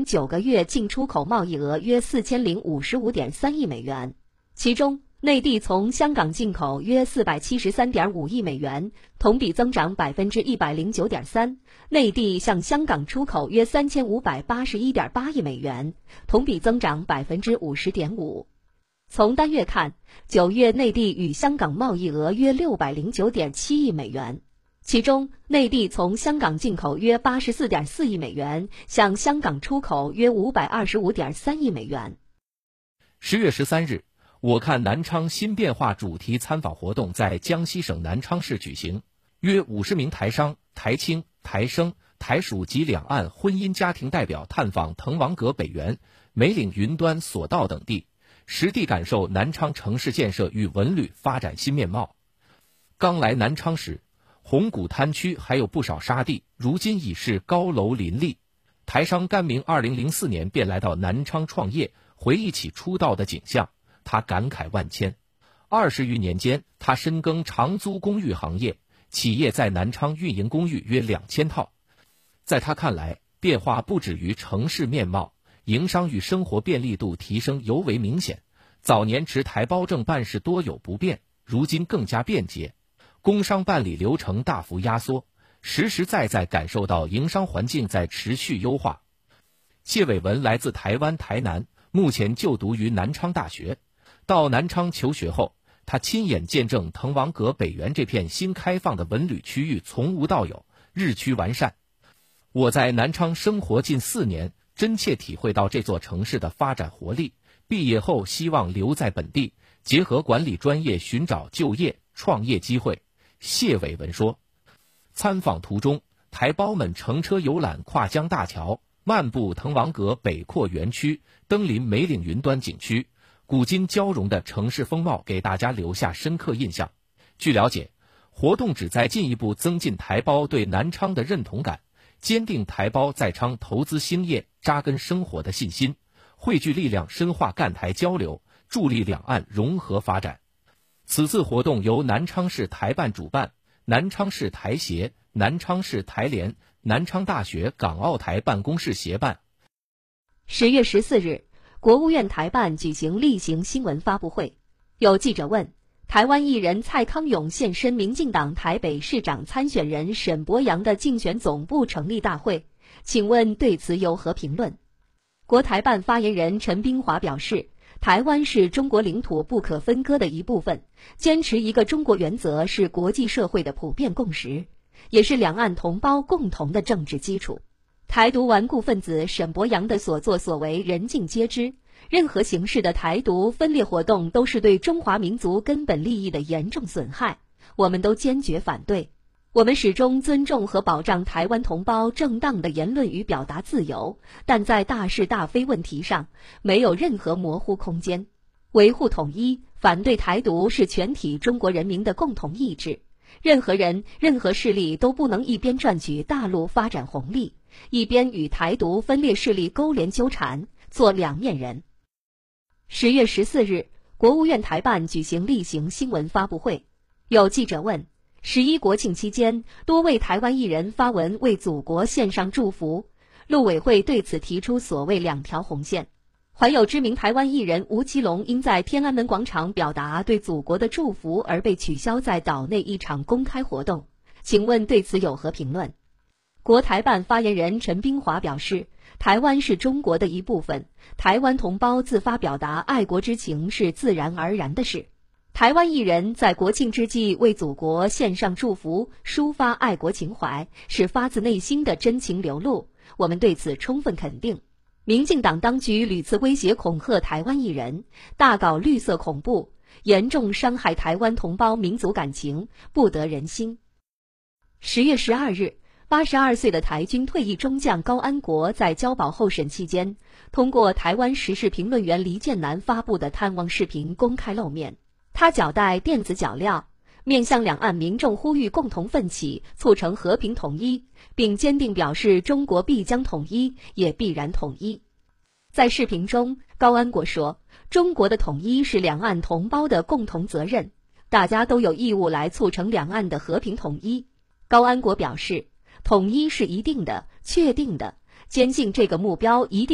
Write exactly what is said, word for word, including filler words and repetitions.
九个月净出口贸易额约四千零五十五点三亿美元，其中内地从香港进口约四百七十三点五亿美元，同比增长百分之一百零九点三；内地向香港出口约三千五百八十一点八亿美元，同比增长百分之五十点五。从单月看，九月内地与香港贸易额约六百零九点七亿美元，其中内地从香港进口约八十四点四亿美元，向香港出口约五百二十五点三亿美元。 十月十三日，我看南昌新变化主题参访活动在江西省南昌市举行，约五十名台商、台青、台生、台属及两岸婚姻家庭代表探访滕王阁北园、梅岭云端索道等地，实地感受南昌城市建设与文旅发展新面貌。刚来南昌时，红谷滩区还有不少沙地，如今已是高楼林立。台商甘明二零零四年便来到南昌创业，回忆起出道的景象，他感慨万千。二十余年间，他深耕长租公寓行业，企业在南昌运营公寓约两千套。在他看来，变化不止于城市面貌，营商与生活便利度提升尤为明显。早年持台胞证办事多有不便，如今更加便捷，工商办理流程大幅压缩，实实在在感受到营商环境在持续优化。谢伟文来自台湾台南，目前就读于南昌大学。到南昌求学后，他亲眼见证滕王阁北园这片新开放的文旅区域从无到有，日趋完善。我在南昌生活近四年，真切体会到这座城市的发展活力。毕业后希望留在本地，结合管理专业寻找就业、创业机会。谢伟文说，参访途中，台胞们乘车游览跨江大桥，漫步滕王阁北扩园区，登临梅岭云端景区，古今交融的城市风貌给大家留下深刻印象。据了解，活动旨在进一步增进台胞对南昌的认同感，坚定台胞在昌投资兴业、扎根生活的信心，汇聚力量深化赣台交流，助力两岸融合发展。此次活动由南昌市台办主办，南昌市台协、南昌市台联、南昌大学港澳台办公室协办。 十月十四日，国务院台办举行例行新闻发布会，有记者问，台湾艺人蔡康永现身民进党台北市长参选人沈伯洋的竞选总部成立大会，请问对此有何评论？国台办发言人陈冰华表示，台湾是中国领土不可分割的一部分，坚持一个中国原则是国际社会的普遍共识，也是两岸同胞共同的政治基础。台独顽固分子沈伯洋的所作所为人尽皆知，任何形式的台独分裂活动都是对中华民族根本利益的严重损害，我们都坚决反对。我们始终尊重和保障台湾同胞正当的言论与表达自由，但在大是大非问题上没有任何模糊空间。维护统一、反对台独是全体中国人民的共同意志，任何人、任何势力都不能一边赚取大陆发展红利，一边与台独分裂势力勾连纠缠，做两面人。十月十四日，国务院台办举行例行新闻发布会，有记者问，十一国庆期间，多位台湾艺人发文为祖国献上祝福，陆委会对此提出所谓两条红线。怀有知名台湾艺人吴奇隆因在天安门广场表达对祖国的祝福而被取消在岛内一场公开活动，请问对此有何评论？国台办发言人陈冰华表示，台湾是中国的一部分，台湾同胞自发表达爱国之情是自然而然的事。台湾艺人在国庆之际为祖国献上祝福，抒发爱国情怀，是发自内心的真情流露，我们对此充分肯定。民进党当局屡次威胁恐吓台湾艺人，大搞绿色恐怖，严重伤害台湾同胞民族感情，不得人心。十月十二日，八十二岁的台军退役中将高安国在交保候审期间，通过台湾时事评论员黎建南发布的探望视频公开露面。他脚带电子脚镣，面向两岸民众呼吁共同奋起，促成和平统一，并坚定表示中国必将统一，也必然统一。在视频中，高安国说，中国的统一是两岸同胞的共同责任，大家都有义务来促成两岸的和平统一。高安国表示，统一是一定的、确定的，坚信这个目标一定